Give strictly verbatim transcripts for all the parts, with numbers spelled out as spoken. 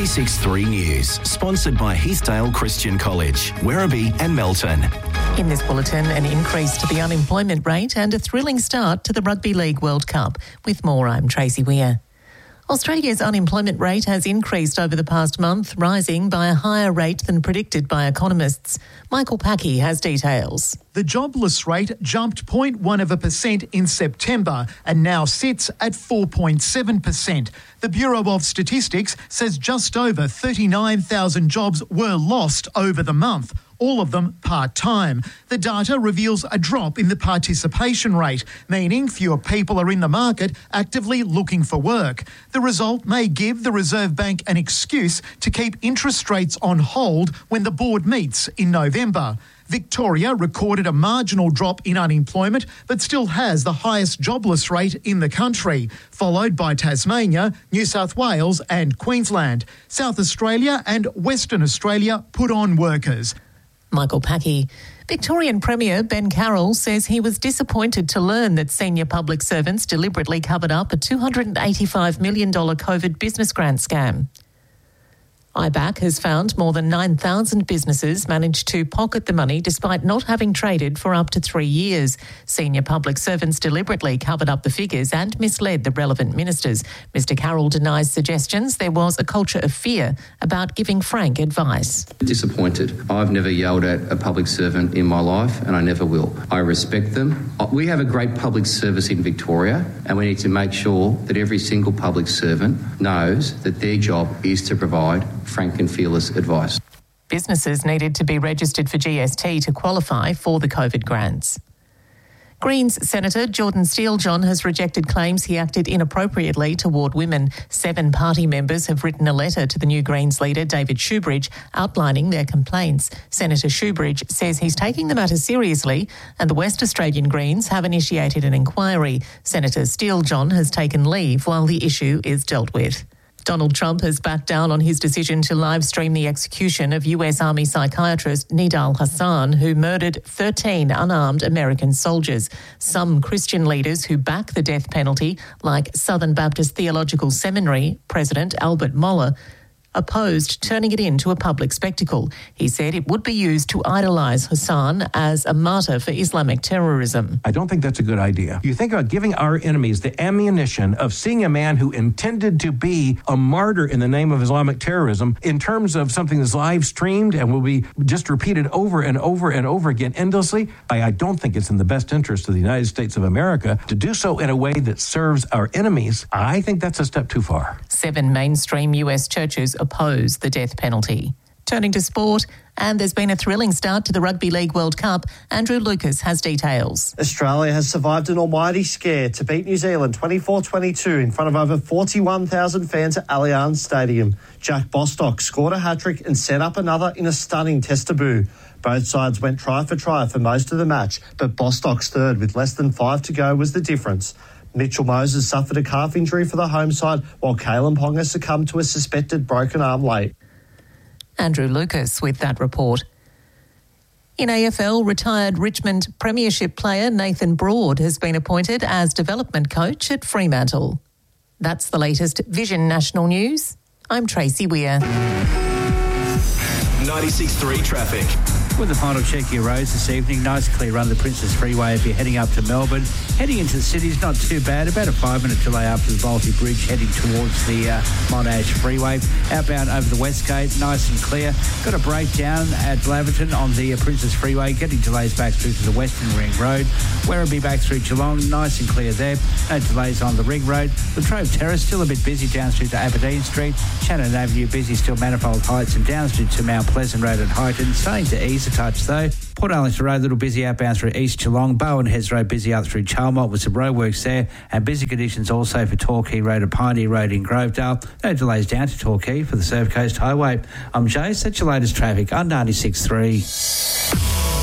ninety-six point three News, sponsored by Heathdale Christian College, Werribee and Melton. In this bulletin, an increase to the unemployment rate and a thrilling start to the Rugby League World Cup. With more, I'm Tracy Weir. Australia's unemployment rate has increased over the past month, rising by a higher rate than predicted by economists. Michael Packey has details. The jobless rate jumped zero point one of a percent in September and now sits at four point seven percent. The Bureau of Statistics says just over thirty-nine thousand jobs were lost over the month, all of them part-time. The data reveals a drop in the participation rate, meaning fewer people are in the market actively looking for work. The result may give the Reserve Bank an excuse to keep interest rates on hold when the board meets in November. Victoria recorded a marginal drop in unemployment but still has the highest jobless rate in the country, followed by Tasmania, New South Wales and Queensland. South Australia and Western Australia put on workers. Michael Packey. Victorian Premier Ben Carroll says he was disappointed to learn that senior public servants deliberately covered up a two hundred eighty-five million dollars COVID business grant scam. I B A C has found more than nine thousand businesses managed to pocket the money despite not having traded for up to three years. Senior public servants deliberately covered up the figures and misled the relevant ministers. Mister Carroll denies suggestions there was a culture of fear about giving frank advice. Disappointed. I've never yelled at a public servant in my life and I never will. I respect them. We have a great public service in Victoria and we need to make sure that every single public servant knows that their job is to provide frank and fearless advice. Businesses needed to be registered for G S T to qualify for the COVID grants. Greens Senator Jordan Steele-John has rejected claims he acted inappropriately toward women. Seven party members have written a letter to the new Greens leader, David Shoebridge, outlining their complaints. Senator Shoebridge says he's taking the matter seriously and the West Australian Greens have initiated an inquiry. Senator Steele-John has taken leave while the issue is dealt with. Donald Trump has backed down on his decision to live stream the execution of U S Army psychiatrist Nidal Hasan, who murdered thirteen unarmed American soldiers. Some Christian leaders who back the death penalty, like Southern Baptist Theological Seminary President Albert Mohler, opposed turning it into a public spectacle. He said it would be used to idolise Hassan as a martyr for Islamic terrorism. I don't think that's a good idea. You think about giving our enemies the ammunition of seeing a man who intended to be a martyr in the name of Islamic terrorism in terms of something that's live streamed and will be just repeated over and over and over again endlessly. I, I don't think it's in the best interest of the United States of America to do so in a way that serves our enemies. I think that's a step too far. Seven mainstream U S churches oppose the death penalty. Turning to sport, and there's been a thrilling start to the Rugby League World Cup. Andrew Lucas has details. Australia has survived an almighty scare to beat New Zealand twenty-four twenty-two in front of over forty-one thousand fans at Allianz Stadium. Jack Bostock scored a hat-trick and set up another in a stunning test debut. Both sides went try for try for most of the match, but Bostock's third with less than five to go was the difference. Mitchell Moses suffered a calf injury for the home side, while Kalen Ponga succumbed to a suspected broken arm late. Andrew Lucas with that report. In A F L, retired Richmond Premiership player Nathan Broad has been appointed as development coach at Fremantle. That's the latest Vision National News. I'm Tracy Weir. ninety-six point three traffic. With the final check of your roads this evening, nice clear run the Princes Freeway if you're heading up to Melbourne. Heading into the city's not too bad, about a five-minute delay after the Balti Bridge heading towards the uh, Monash Freeway. Outbound over the West Gate, nice and clear. Got a breakdown at Laverton on the uh, Princes Freeway, getting delays back through to the Western Ring Road. Werribee back through Geelong, nice and clear there. No delays on the Ring Road. Latrobe Terrace still a bit busy down through to Aberdeen Street. Shannon Avenue busy still Manifold Heights and down through to Mount Pleasant Road at Highton. Starting to ease a touch though. Port Arlington Road, a little busy outbound through East Geelong. Bowen Heads Road busy up through Chalmont with some roadworks there. And busy conditions also for Torquay Road and Pioneer Road in Grovedale. No delays down to Torquay for the Surf Coast Highway. I'm Jace, that's your latest traffic on ninety-six point three.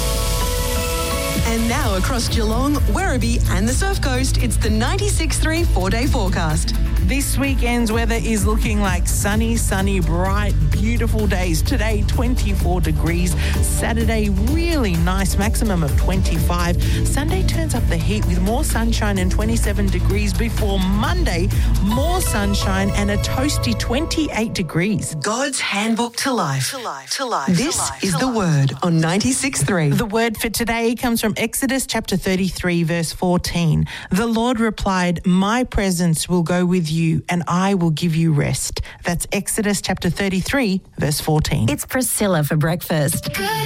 And now across Geelong, Werribee and the Surf Coast, it's the ninety-six point three four-day forecast. This weekend's weather is looking like sunny, sunny, bright, beautiful days. Today, twenty-four degrees. Saturday, really nice, maximum of twenty-five. Sunday turns up the heat with more sunshine and twenty-seven degrees before Monday, more sunshine and a toasty twenty-eight degrees. God's Handbook to Life. To life. To life. This to life, is to the life. Word on ninety-six point three. The word for today comes from Exodus chapter thirty-three, verse fourteen. The Lord replied, "My presence will go with you and I will give you rest." That's Exodus chapter thirty-three, verse fourteen. It's Priscilla for breakfast.